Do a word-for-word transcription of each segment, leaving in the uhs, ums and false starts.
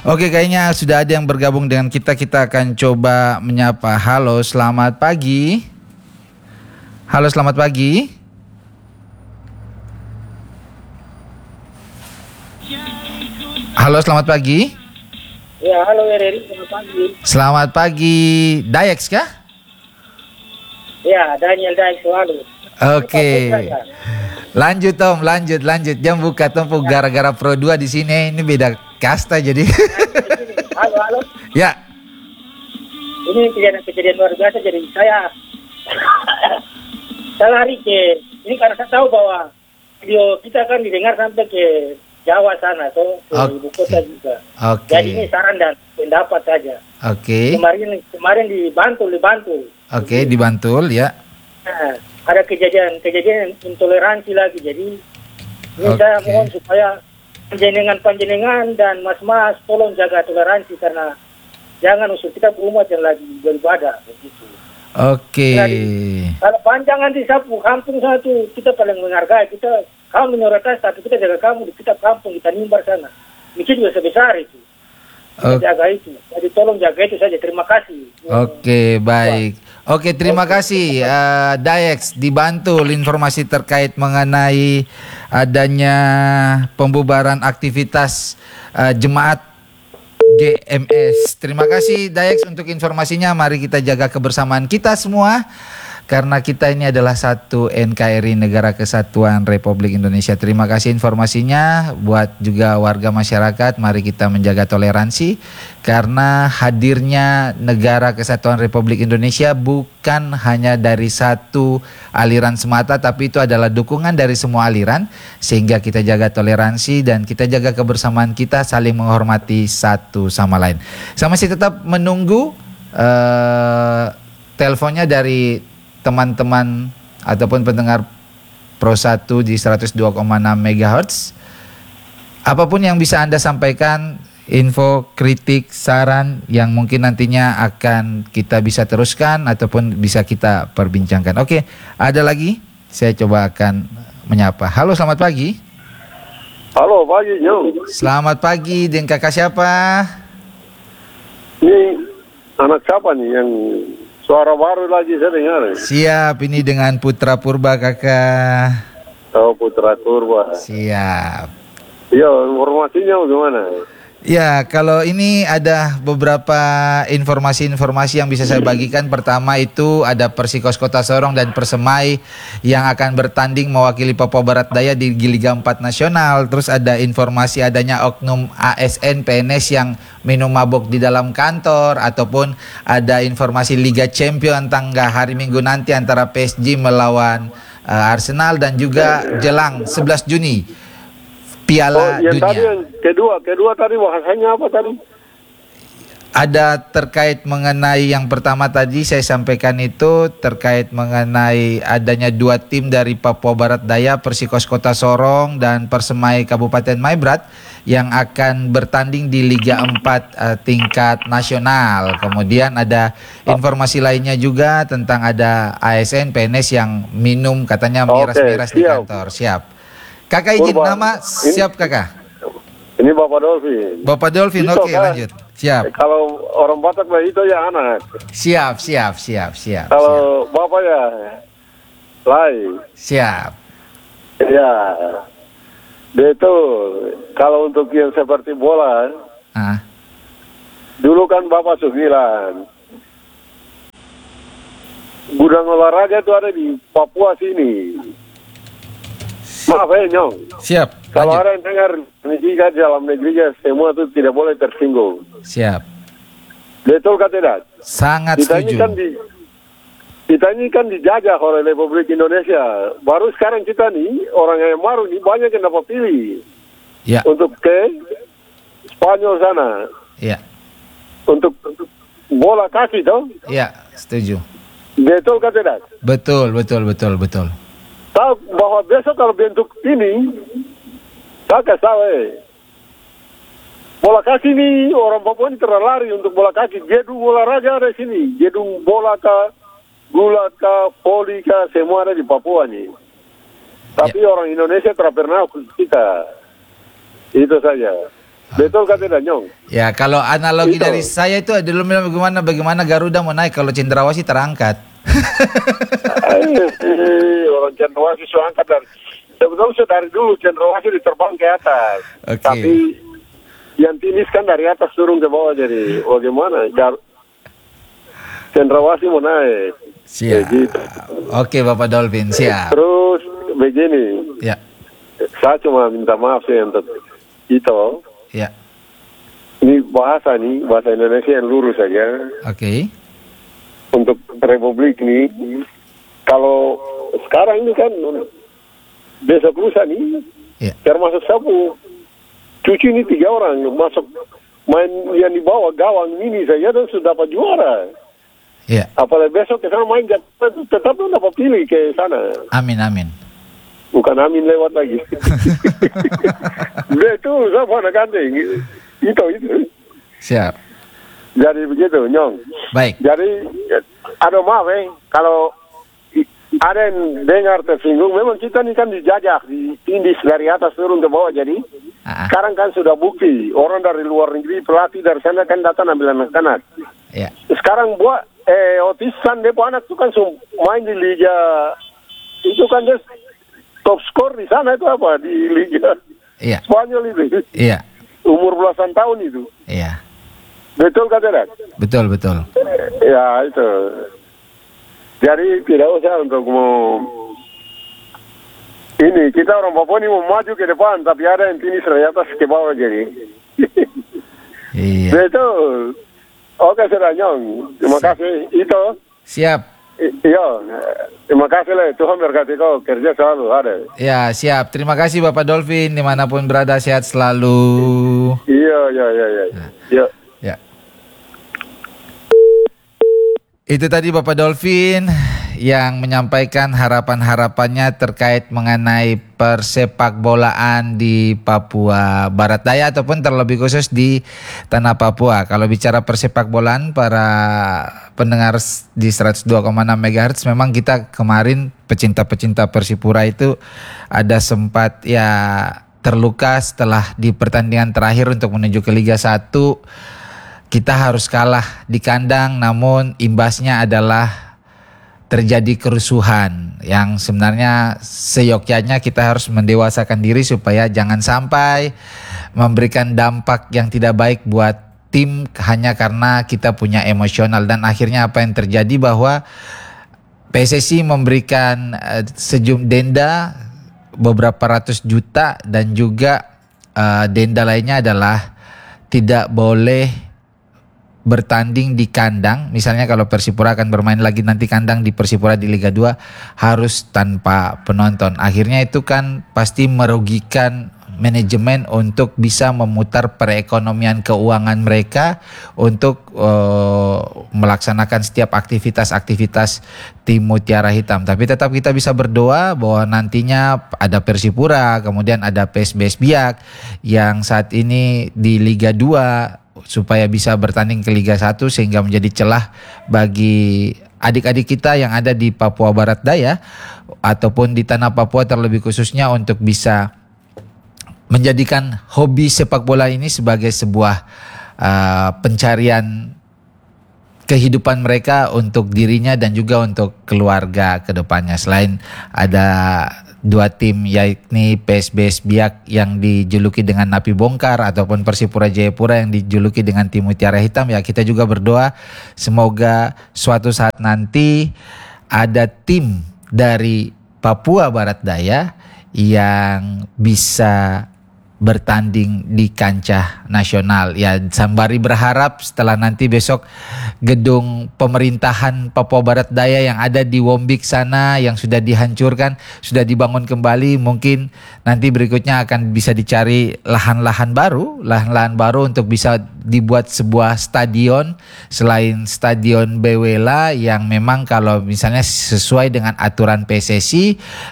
Oke, kayaknya sudah ada yang bergabung dengan kita. Kita akan coba menyapa. Halo, selamat pagi. Halo, selamat pagi. Halo, selamat pagi. Ya, halo R R I, selamat pagi. Selamat pagi. Dayex kah? Ya, Daniel Dayex selalu. Oke. Lanjut Tom, lanjut, lanjut. Jam buka tempuh gara-gara Pro dua di sini. Ini beda kasta jadi. Halo, halo. Ya. Ini kejadian-kejadian luar biasa, jadi saya saya lari ke ini karena saya tahu bahwa video kita kan didengar sampai ke Jawa sana tuh, ke Okay. ibu kota juga. Oke. Jadi ini saran dan pendapat saja. Oke. Kemarin kemarin di Bantul, di Bantul. Oke, di Bantul ya. Nah, ada kejadian-kejadian intoleransi lagi. Jadi ini Oke. saya mohon supaya panjenengan-panjenengan dan mas-mas tolong jaga toleransi karena jangan usul kita berumat yang lagi beribadah begitu. Oke. Jadi, kalau panjang nanti sapu kampung satu kita paling menghargai kita kamu minoritas tapi kita jaga kamu di kita kampung kita nimbar sana. Masjid juga sebesar itu. Kita Oke. jaga itu. Jadi tolong jaga itu saja. Terima kasih. Oke, baik. Oke, terima kasih uh, Dayex di Bantul informasi terkait mengenai adanya pembubaran aktivitas uh, jemaat G M S. Terima kasih Dayex untuk informasinya. Mari kita jaga kebersamaan kita semua karena kita ini adalah satu N K R I Negara Kesatuan Republik Indonesia. Terima kasih informasinya buat juga warga masyarakat. Mari kita menjaga toleransi karena hadirnya Negara Kesatuan Republik Indonesia bukan hanya dari satu aliran semata, tapi itu adalah dukungan dari semua aliran sehingga kita jaga toleransi dan kita jaga kebersamaan kita saling menghormati satu sama lain. Saya masih tetap menunggu uh, teleponnya dari teman-teman ataupun pendengar Pro satu di seratus dua koma enam megahertz. Apapun yang bisa Anda sampaikan, info, kritik, saran yang mungkin nantinya akan kita bisa teruskan ataupun bisa kita perbincangkan. Oke, ada lagi? Saya coba akan menyapa. Halo, selamat pagi. Halo, pagi, Nyong. Selamat pagi, dengan kakak siapa? Ini anak siapa nih yang suara baru lagi saya dengar? Siap, ini dengan Putra Purba kakak. Oh, Putra Purba. Siap. Iya, informasinya gimana? Ya, kalau ini ada beberapa informasi-informasi yang bisa saya bagikan. Pertama itu ada Persikos Kota Sorong dan Persemai yang akan bertanding mewakili Papua Barat Daya di Liga empat Nasional. Terus ada informasi adanya oknum A S N P N S yang minum mabuk di dalam kantor. Ataupun ada informasi Liga Champion tanggal hari Minggu nanti antara P S G melawan uh, Arsenal dan juga jelang sebelas Juni. Piala Oh, yang Dunia. tadi yang kedua, kedua tadi bahasanya apa tadi? Ada terkait mengenai yang pertama tadi saya sampaikan itu terkait mengenai adanya dua tim dari Papua Barat Daya, Persikos Kota Sorong dan Persemai Kabupaten Maibrat yang akan bertanding di Liga empat uh, tingkat nasional. Kemudian ada informasi lainnya juga tentang ada A S N P N S yang minum katanya miras-miras Oke, di siap. kantor. Siap. Kakak izin Purba, nama ini- siap kakak. Ini Bapak Dolphin. Bapak Dolphin, Itu oke kan? lanjut. Siap. Eh, Kalau orang Batak mah itu ya anak. Siap, siap, siap, siap. Kalau Bapak ya lain. Siap. Ya. Betul. Kalau untuk yang seperti bola, Ah, dulu kan Bapak sembilan. Gudang olahraga itu ada di Papua sini. Maaf ya, Nyong. siap. Kalau Lanjut. ada yang dengar pendidikan dalam negerinya semua itu tidak boleh tersinggung. Siap. Betul kan tidak? Sangat Kita ini setuju. kan di kita ini kan dijajah oleh Republik Indonesia. Baru sekarang kita nih orang yang baru nih banyak yang dapat pilih Ya, untuk ke Spanyol sana ya, untuk, untuk bola kaki dong. ya, setuju. Betul kan tidak? Betul, betul, betul, betul. Tahu bahwa besok kalau bentuk ini, tak tahu eh. Bola kaki ini orang Papua ini terlari untuk bola kaki. Gedung olahraga ada di sini. Gedung bola kah, gula kah, voli kah, semua ada di Papua nih. Tapi orang Indonesia tidak pernah ikut kita. Itu saja. Betul kan tidak, Nyong? Ya, kalau analogi Itu. dari saya itu dulu bilang bagaimana bagaimana Garuda mau naik kalau Cendrawasih terangkat. Eh, orang Cendrawasih sudah angkat dari sebetulnya dari dulu Cendrawasih diterbang ke atas. Oke. Tapi yang Tinis kan dari atas turun ke bawah, jadi bagaimana? Gar- Cendrawasih mau naik. Siap. Ya, gitu. Oke, Bapak Dolphin, siap. Terus begini, Ya, saya cuma minta maaf sih untuk itu. ya. Ini bahasa nih, bahasa Indonesia yang lurus saja. Oke. Untuk Republik nih, kalau sekarang ini kan besok lusa nih, Ya. termasuk sapu cuci ini tiga orang masuk main yang di bawah gawang ini saja dan sudah dapat juara. Ya. Apalagi besok ke sana main tetap tetap dapat pilih ke sana. Amin, amin. Bukan Amin lewat lagi. Betul, saya pada ganti. Itu itu. Siap. Jadi begitu, Nyong. Baik. Jadi, ada maaf eh, kalau i- ada yang dengar tersinggung, memang kita ini kan dijajah, ditindis dari atas turun ke bawah. Jadi, Ah, ah. sekarang kan sudah bukti, orang dari luar negeri, pelatih dari sana kan datang ambil anak-anak. Ya. Sekarang buat, eh, Otisan, dia anak itu kan sum- main di Liga, itu kan dia top skor di sana itu apa, di Liga Iya. Spanyol itu. Iya. Umur belasan tahun itu. Iya. Betul kan tidak? Betul, betul. Ya itu. Jadi tidak usah untuk mau ini kita orang Papua ini mau maju ke depan, tapi ada yang tinis dari atas ke bawah jadi. Iya. Betul. Oke sudah, Nyong. Terima kasih. Itu. Siap. I- iya. Terima kasih lah. Tuhan berkati kau kerja selalu ada. Ya, siap. Terima kasih Bapak Dolphin dimanapun berada, sehat selalu. Iya iya iya iya. Iya. Ya. Itu tadi Bapak Dolphin yang menyampaikan harapan-harapannya terkait mengenai persepak bolaan di Papua Barat Daya ataupun terlebih khusus di tanah Papua. Kalau bicara persepak bolaan, para pendengar di seratus dua koma enam megahertz, memang kita kemarin pecinta-pecinta Persipura itu ada sempat ya terluka setelah di pertandingan terakhir untuk menuju ke Liga satu. Kita harus kalah di kandang, namun imbasnya adalah terjadi kerusuhan yang sebenarnya seyogyanya kita harus mendewasakan diri supaya jangan sampai memberikan dampak yang tidak baik buat tim hanya karena kita punya emosional. Dan akhirnya apa yang terjadi bahwa P S S I memberikan uh, sejumlah denda beberapa ratus juta dan juga uh, denda lainnya adalah tidak boleh bertanding di kandang. Misalnya kalau Persipura akan bermain lagi nanti kandang di Persipura di Liga dua harus tanpa penonton. Akhirnya itu kan pasti merugikan manajemen untuk bisa memutar perekonomian keuangan mereka untuk uh, melaksanakan setiap aktivitas-aktivitas tim Mutiara Hitam. Tapi tetap kita bisa berdoa bahwa nantinya ada Persipura, kemudian ada P S B S Biak yang saat ini di Liga dua supaya bisa bertanding ke Liga satu sehingga menjadi celah bagi adik-adik kita yang ada di Papua Barat Daya ataupun di tanah Papua terlebih khususnya untuk bisa menjadikan hobi sepak bola ini sebagai sebuah uh, pencarian kehidupan mereka untuk dirinya dan juga untuk keluarga ke depannya. Selain ada dua tim yakni P S B S Biak yang dijuluki dengan Napi Bongkar ataupun Persipura Jayapura yang dijuluki dengan tim Mutiara Hitam, ya kita juga berdoa semoga suatu saat nanti ada tim dari Papua Barat Daya yang bisa bertanding di kancah nasional. Ya, sembari berharap setelah nanti besok gedung pemerintahan Papua Barat Daya yang ada di Wombik sana yang sudah dihancurkan sudah dibangun kembali, mungkin nanti berikutnya akan bisa dicari lahan-lahan baru, lahan-lahan baru untuk bisa dibuat sebuah stadion selain stadion Bewela yang memang kalau misalnya sesuai dengan aturan P S S I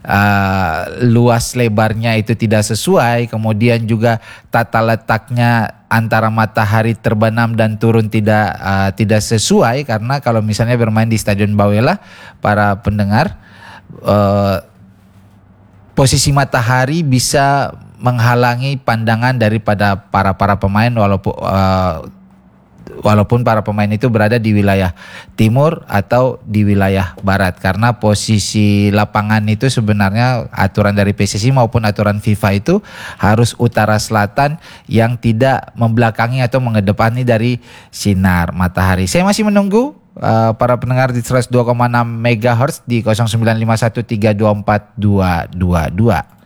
uh, luas lebarnya itu tidak sesuai, kemudian juga tata letaknya antara matahari terbenam dan turun tidak uh, tidak sesuai, karena kalau misalnya bermain di Stadion Bawela para pendengar, uh, posisi matahari bisa menghalangi pandangan daripada para para pemain walaupun uh, walaupun para pemain itu berada di wilayah timur atau di wilayah barat, karena posisi lapangan itu sebenarnya aturan dari P S S I maupun aturan FIFA itu harus utara selatan yang tidak membelakangi atau mengedepangi dari sinar matahari. Saya masih menunggu uh, para pendengar di seratus dua koma enam megahertz di nol sembilan lima satu tiga dua empat dua dua dua.